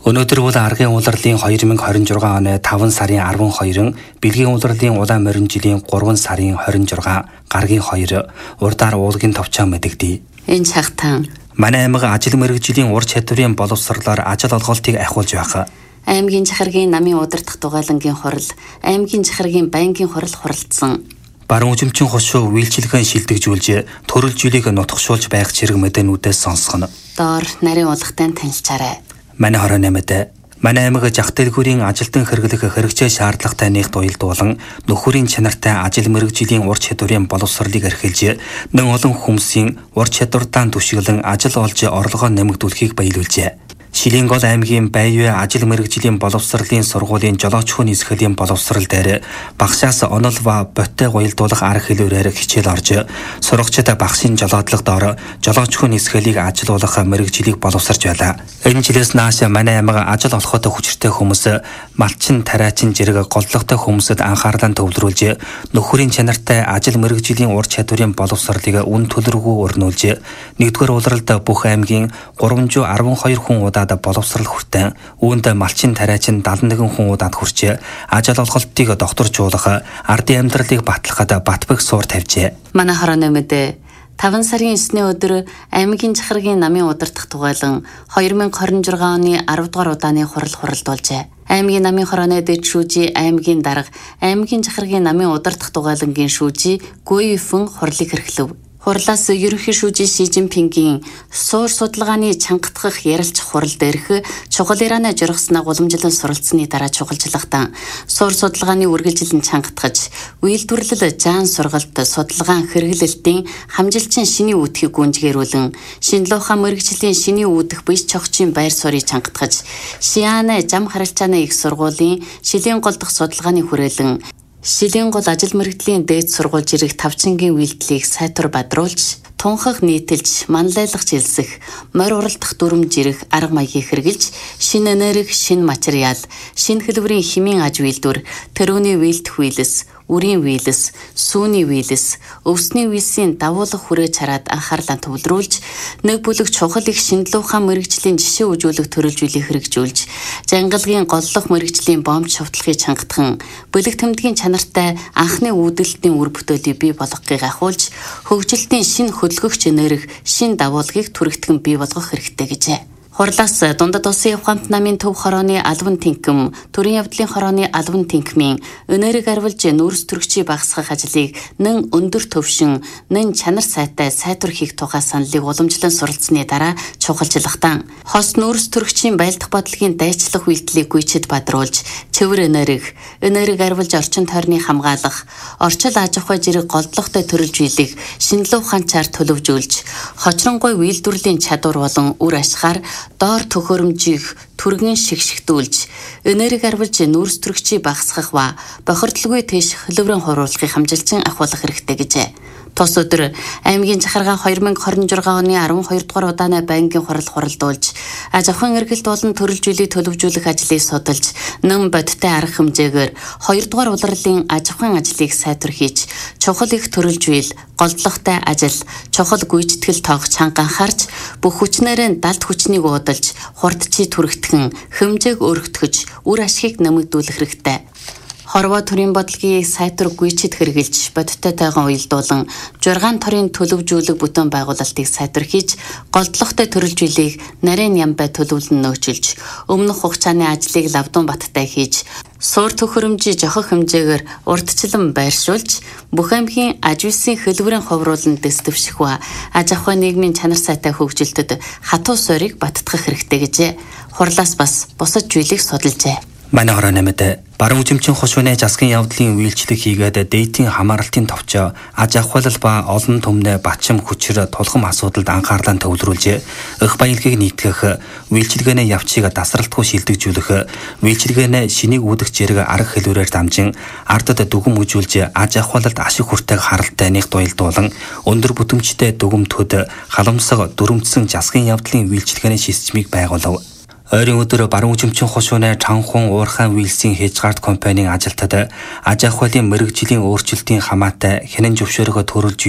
Өнөөдөр бол аргын улирлын 2026 оны 5 сарын 12-н, бэлгийн улирлын улаан морин жилийн 3 сарын 26, гаргийн 2, урдаар уулгийн товчоо мэдэгдэе. Энэ цагтаан манай аймаг ажил мэргэжлийн ур чадварын боловсролоор ажил олголтыг ахиулж байх. аймгийн захиргийн намын удирдах дугаалангийн хурал, аймгийн захиргийн байнгын хурал хуралдсан. Баруун үзэмчин хошуу үйлчилгээ шилдэгжүүлж, төрөл жилийг нутгшуулж байх зэрэг мэдээнүүдээс сонсгоно. Доор нарийн улгатай танилцаарай. Манай 28-д манай аймаг жах дэлгүүрийн ажилтан хэрэглэх хэрэгцээ шаардлагатай нэгт уялдуулан нөхөрийн чанартай ажил мэргэжлийн ур чадварын боловсролыг эрхэлж, нэн олон хүмүүсийн ур чадвартаа түшиглэн ажил олж орлогоо нэмэгдүүлэхийг баялуулжээ. Шилийн гол аймгийн Байвэ ажил мэргэжлийн боловсролын сургуулийн жолоочхын нисгэлийн боловсрол дээр багшаас онол ба боттой уялдуулах арга хэлбэрээр хичээл орж, сурагчид багшийн жолоодлагд ор жолоочхын нисгэлийг ажилуулах мэргэжлийг боловсарч байлаа. Энэ жилээс нааш манай аймаг ажил олоход хүчтэй хүмүүс, малчин тариачин зэрэг голдлоготой хүмүүсд анхаарлаа төвлөрүүлж, нөхөрийн чанартай ажил мэргэжлийн ур чадварын боловсролыг үн төлрөггүй өрнүүлж, нэгдүгээр улиралд бүх аймгийн 312 хүн удаа боловсрал хүртэн, үүнд малчин тариачин 71 хүн удаад хүрч, ажил олголтыг докторжуулах, ардын амьдралыг батлахад батбэг суур тавьжээ. Манай 28-д 5 сарын 9-ний өдөр аймгийн захиргийн намын удирдах дугаалан 2026 оны 10 дугаар удааны хурал хуралдуулжээ. Аймгийн намын хорооны дэд шүүжи, аймгийн дарга, аймгийн захиргийн намын удирдах дугаалангийн шүүжи Гуйфэн хурлыг эрхлэв. Хурлаас ерөнхий шүүжи Ши Жинпингийн суур судалгааны чангатгах ярилч хурал дээрх чухал Ираны жургаснаа уламжлан суралцсаны дараа чухалчлагтан суур судалгааны үргэлжилэн чангатгаж, үйлдвэрлэл жаан сургалт судалгаан хэрэглэлтийн хамжилчин шиний үүдхийг гүнжгээрүүлэн, шинэлуухан мэргэжлийн шиний үүдэх биш чогчийн байр суурийг чангатгаж, Шианы зам харилцааны их сургуулийн шилийн голдох судалгааны хүрээлэн, Шилийн гол ажил мэргэжлийн дээд сургууль жирэх тавчингийн үйлдэлийг сайтар бадруулж, тунхаг нийтэлж, манлайлах жилсэх, морь уралдах дүрм жирэх арга маягийг хэрэгжилж, шинэ энерги, шинэ материал, шинэ хэлбэрийн химийн аж үйлдвэр, тэрүүний үйлдэх үйлс, үрийн үйлс, сүүний үйлс, өвсний үйлсийн давуулах хүрээ чараад анхаарлаа төвлөрүүлж, нэг бүлэг чухал их шинэлүүхэн мэргэжлийн жишээ үзүүлэх төрөлжүүлийг хэрэгжүүлж, жангалгийн голлох мэргэжлийн бомб шавталхыг чангатхан, бэлэг тэмдгийн чанартай анхны үүдэлтийн үр бүтээлийг бий болгохыг ахиулж, хөгжилтийн шинэ хөдөлгөгч энерги, шинэ давуулгыг түрэгтгэн бий болгох хэрэгтэй гэжээ. Хурлаас дундад улсын явхамт намын төв хорооны албан тэнхим, төрийн явдлын хорооны албан тэнхимийн энерги арвилж нүүрс төрөгчийг багасгах ажлыг нэн өндөр төвшин, нэн чанар сайтай сайтар хийх тухай саналыг уламжлан суралцсаны дараа чухалчлагтан хос нүүрс төрөгчийн байлдах бодлогын дайчлах үйлдэлийг гүйчэд бадруулж, цэвэр энерги арвилж орчин тойрны хамгаалах, орчил аж ахуй зэрэг голдлоготой төрөлжүүлэх, шинэлүү ухаанчаар төлөвжүүлж, хочронгуй үйлдвэрлэлийн чадвар болон үр ашгаар доор төхөөрөмжийг түргэн шигшгдүүлж, энерги арвилж нүүрс төрөгчийг багасгах ба бохирдлгүй тийш хөлөврөн хуруулахыг хамжилчин ахиулах хэрэгтэй гэжээ. Тус өдөр аймгийн захиргаа 2026 оны 12 дугаар удааны байнгын хурал хуралдуулж, аж ахуйн эргэлт болон төрөлжүүлийг төлөвжүүлэх ажлыг судалж, нэн бодиттой арга хэмжээгээр 2 дугаар улирлын аж ахуйн ажлыг сайтар хийж, чухал их төрөлжүүл, голдлоготой ажил, чухал гүйцэтгэл тоог чанга анхаарч, бүх хүчнээрээ далд хүчнийг уудалж, хурдчий түрэгтгэн, хэмжээг өргөтгөж, үр ашгийг нэмэгдүүлэх хэрэгтэй. Хорвоо төрийн бодлогыг сайтар гүйчэд хэрэгжилж, бодиттой тайган уялдуулан, 6 торын төлөвжүүлэг бүтээн байгуулалтыг сайтар хийж, голдлоготой төрөлжүүлийг нарийн ямбай төлөвлөн нөөцөлж, өмнөх хугацааны ажлыг лавдун баттай хийж, суур төхөөрөмжийг жохох хэмжээгээр урдчлан байршуулж, бүх аймгийн аж үйлсийн хэлбэрийн ховруулан дэвших ба аж ахуй нийгмийн чанар сайтай хөгжилтөд хатуу суурийг баттгах хэрэгтэй гэжээ. Хурлаас бас бусад зүйлийг судалжээ. Манай 28-д баруун үзэмчин хошууны засгийн явдлын үйлчлэг хийгээд дэйтийн хамааралтын товчоо, аж ахуйлал ба олон түмнээ батчим хүчээр тулгам асуудалд анхаарлаа төвлөрүүлж, эх баялагийг нийтгэх, үйлчлэгээний явцыг тасралтгүй шилдэгжүүлэх, үйлчлэгээний шинийг үүдэх зэрэг арга хэлбэрээр дамжин ардад дүгм үзүүлж, аж ахуйлалд ашиг хүртээх харалтай нэгт уялдуулан, өндөр бүтэмжтэй дүгмтүүд халамсаг дүрмцсэн засгийн явдлын үйлчлэгээний системийг байгуулав. Ойрын өдөр баруун үзэмчин хошууны Чанхун уурхайн үйлсийн Хежгард компанийн ажилтнууд аж ахуйлын мэргэжлийн өөрчлөлтийн хамаатай хянан зөвшөөрөхөд төрүүлж